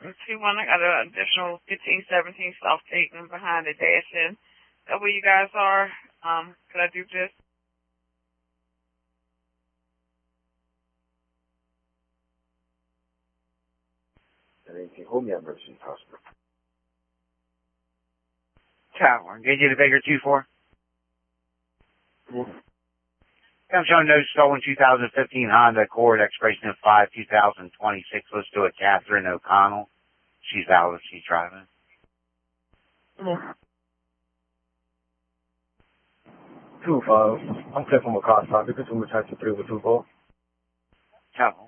2-1, I got an additional 1517 South Dayton behind the dash in. Is that where you guys are? Could I do this? Home emergency hospital. Tower, engage you to Baker 2-4. I'm showing no stolen 2015 Honda Accord, expiration of 5/2026. Let's do it, Catherine O'Connell. She's valid. She's driving. 2-5. I'm clear from a car stop. You can swim with taxi 3 with 2-4. Tower.